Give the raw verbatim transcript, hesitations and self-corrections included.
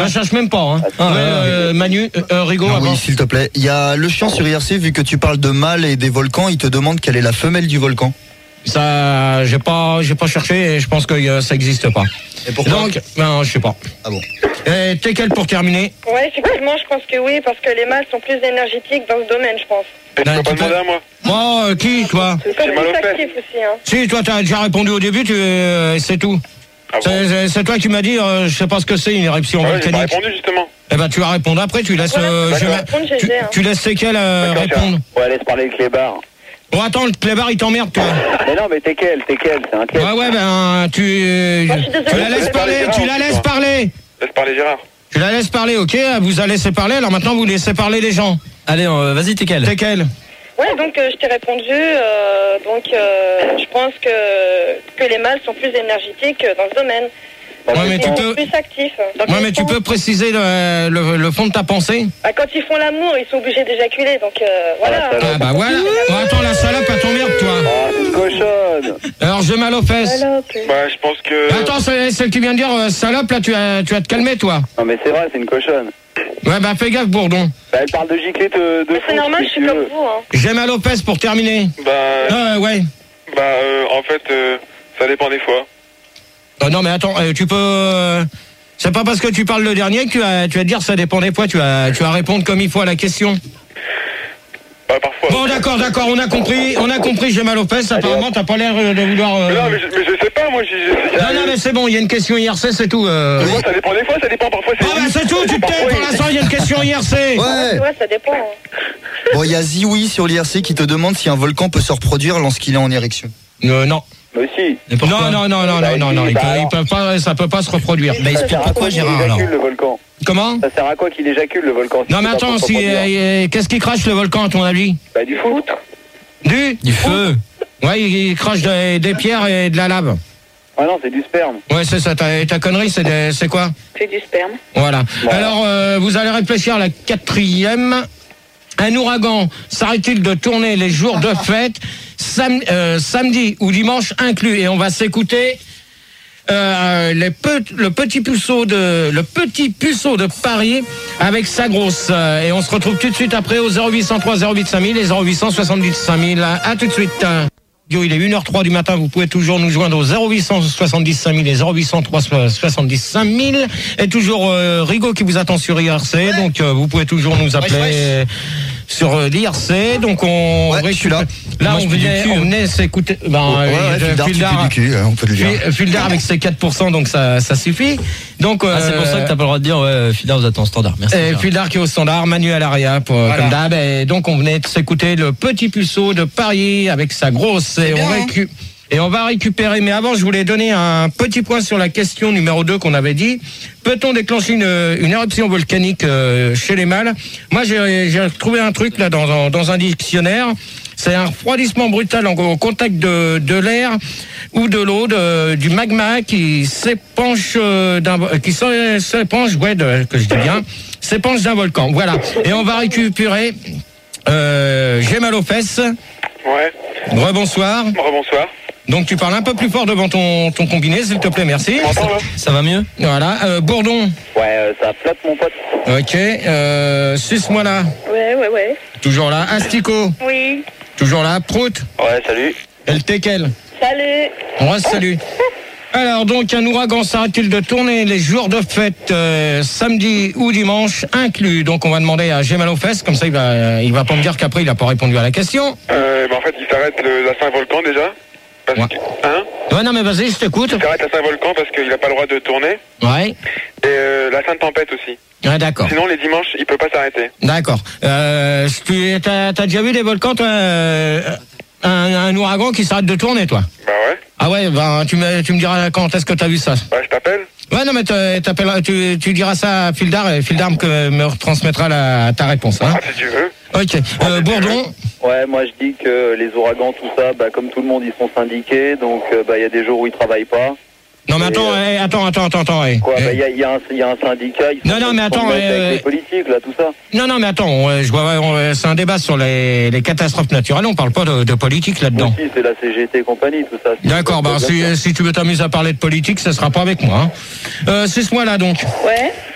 Je cherche même pas. Hein. Ah, ouais, euh, Manu, euh, Rigaud. Ah, oui, s'il te plaît. Il y a le chien sur I R C, vu que tu parles de mâle et des volcans, il te demande quelle est la femelle du volcan. Ça, j'ai pas, j'ai pas cherché et je pense que euh, ça existe pas. Et pourquoi? Donc, ben, je sais pas. Ah bon. Et t'es quel pour terminer? Ouais, effectivement, je pense que oui, parce que les mâles sont plus énergétiques dans ce domaine, je pense. Et tu peux pas demander à moi. Moi, euh, qui, toi? C'est comme plus actif aussi, hein. Si, toi, t'as déjà répondu au début, tu, euh, c'est tout. Ah bon? c'est, c'est toi qui m'as dit, euh, je sais pas ce que c'est, une éruption Ah ouais, volcanique. j'ai pas répondu, justement. Eh ben, tu vas répondre après, tu laisses, Voilà, euh, je, répondre, tu, hein. tu laisses lesquels euh, répondre. Ouais, laisse parler le clébard. Bon, attends, le clébard, il t'emmerde, toi. Mais non, mais t'es quel, t'es quel, c'est un clébard. Ouais, ouais, ben, tu, euh, Moi, je suis désolée, tu la laisses je parler, Gérard, tu la laisses toi. parler. Laisse parler Gérard. Tu la laisses parler, ok? Vous allez laisser parler, alors maintenant, vous laissez parler les gens. Allez, euh, vas-y, t'es quel? T'es quel? Ouais, donc euh, je t'ai répondu, euh, donc euh, je pense que, que les mâles sont plus énergétiques dans ce domaine. Ouais, mais Ils tu sont peux, plus actifs. Donc, ouais, ils mais tu sont- peux préciser le, le, le fond de ta pensée? Bah, quand ils font l'amour, ils sont obligés d'éjaculer, donc euh, voilà. Ah, bah voilà. Bon, attends, la salope, elle t'emmerde, toi. Ah, c'est une cochonne. Alors, j'ai mal aux fesses. Salope. Bah, je pense que. Attends, c'est celle qui vient de dire euh, salope, là, tu vas, tu vas te calmer, toi. Non, mais c'est vrai, c'est une cochonne. Ouais, bah fais gaffe, Bourdon. Bah, elle parle de gicler de, de Mais c'est foot, normal, si je suis tu comme veux. vous, hein. J'ai mal aux fesses pour terminer. Bah, Euh, ouais. bah euh, en fait, euh, ça dépend des fois. Euh, non, mais attends, euh, tu peux... euh, c'est pas parce que tu parles le dernier que tu vas, tu vas dire ça dépend des fois, tu vas, tu vas répondre comme il faut à la question. Bah, parfois. Bon, d'accord, d'accord, on a compris, on a compris, j'ai mal aux fesses, apparemment, t'as pas l'air de vouloir... euh, Mais non, mais je, mais je sais pas, moi, j'ai. j'ai- Non, non, mais c'est bon, il y a une question I R C, c'est tout. Euh... Mais moi, ça dépend des fois, ça dépend parfois. Ah bah c'est tout, tu te tais, pour l'instant, il y a une question I R C. Ouais. Ouais, ça dépend. hein. Bon, il y a Zioui sur l'I R C qui te demande si un volcan peut se reproduire lorsqu'il est en érection. Euh, non. Mais si. Non, non, non, non, non, non, non, ils peuvent, ils peuvent pas, ça peut pas se reproduire. Bah, explique pourquoi, Gérard, qu'il alors. éjacule le volcan. Comment? Ça sert à quoi qu'il éjacule le volcan? Non, mais c'est pas attends, pour si, se reproduire. euh, qu'est-ce qui crache le volcan, à ton avis? Bah, du foot. Du? Du feu. Ouais, il, il crache des, des pierres et de la lave. Ah non, c'est du sperme. Ouais, c'est ça, ta, ta connerie, c'est, des- c'est quoi? C'est du sperme. Voilà. Voilà. Alors, euh, vous allez réfléchir à la quatrième. Un ouragan s'arrête-t-il de tourner les jours de fête, sam- euh, samedi ou dimanche inclus? Et on va s'écouter euh, les pe- le petit puceau de le petit puceau de Paris avec sa grosse. Euh, Et on se retrouve tout de suite après au zéro huit cent trois zéro huit cinq mille et zéro huit cent soixante-dix cinq mille. À tout de suite. Il est une heure trois du matin, vous pouvez toujours nous joindre au zéro huit cent soixante-dix cinq mille et zéro huit cent trois soixante-dix cinq mille. Et toujours euh, Rigaud qui vous attend sur I R C, donc euh, vous pouvez toujours nous appeler Wesh, wesh. euh, sur euh, l'I R C. Donc on Ouais, je suis là. Là, Moi, je on pue du venait, cul, on hein. venait s'écouter. Ben, Ouais, ouais, euh, Fildar, tu Fildar- pues du cul, hein, on peut le dire. Fil- Fildar avec ses quatre pour cent, donc ça, ça suffit. Donc, Ah, c'est pour ça que t'as pas le droit de dire, ouais, Fidar, vous êtes en standard. Merci. et Gérard. Fildar qui est au standard, Manu à l'aria, pour, Voilà. comme d'hab. Et donc, on venait de s'écouter le petit puceau de Paris avec sa grosse. Et bien, on, hein. récu- et on va récupérer. Mais avant, je voulais donner un petit point sur la question numéro deux qu'on avait dit. Peut-on déclencher une, une éruption volcanique euh, chez les mâles? Moi, j'ai j'ai trouvé un truc là dans, un- dans un dictionnaire. C'est un refroidissement brutal en, au contact de, de l'air ou de l'eau, de- du magma qui s'épanche euh, d'un, qui s'é- s'épanche, ouais, de- que je dis bien, s'épanche d'un volcan. Voilà. Et on va récupérer. Euh, j'ai mal aux fesses. Ouais. Rebonsoir. Rebonsoir. Donc tu parles un peu plus fort devant ton, ton combiné, s'il te plaît, merci. Tu m'entends là? Ça va mieux? Voilà. Euh, Bourdon. Ouais, euh, ça flotte, mon pote. Ok. Euh, Suce-moi là. Ouais, ouais, ouais. Toujours là. Astico. Oui. Toujours là. Prout. Ouais, salut. El Tekel. Salut. On reste salut. Alors donc un ouragan s'arrête-t-il de tourner les jours de fête euh, samedi ou dimanche inclus? Donc on va demander à J'ai mal aux fesses, comme ça il va il va pas me dire qu'après il a pas répondu à la question. Euh, bah, en fait, il s'arrête le- la Saint-Volcan déjà. Parce Ouais. que, hein? Ouais non mais vas-y je t'écoute. Il s'arrête la Saint-Volcan parce qu'il n'a pas le droit de tourner. Ouais. Et euh, la Sainte-Tempête aussi. Ouais d'accord. Sinon, les dimanches, il peut pas s'arrêter. D'accord. Euh, tu t'as, t'as déjà vu des volcans toi euh, un, un ouragan qui s'arrête de tourner toi? Bah ouais. Ah ouais ben tu me tu me diras quand est-ce que t'as vu ça? Bah, je t'appelle. Ouais non mais t'a- t'appelleras- tu, tu diras ça à Fildar et Fildar me, me retransmettra la, ta réponse. Hein. Ah, si tu veux. Ok. Euh, Bourdon. Ouais, moi je dis que les ouragans, tout ça, bah, comme tout le monde, ils sont syndiqués, donc euh, bah, il y a des jours où ils travaillent pas. Non mais attends, Et, eh, attends, attends, attends, attends. eh. Quoi, Eh. bah, il y, a, il y, a un- il y a un syndicat, ils Non, non, mais ils attends, sont mettre euh, avec les politiques, là, tout ça. Non, non, mais attends, on- je vois, on- c'est un débat sur les, les catastrophes naturelles, on parle pas de, de politique là-dedans. Aussi, c'est la C G T et compagnie, tout ça. D'accord, bah, si, si tu veux t'amuser à parler de politique, ça sera pas avec moi. Hein. Euh, c'est ce mois-là donc. Ouais.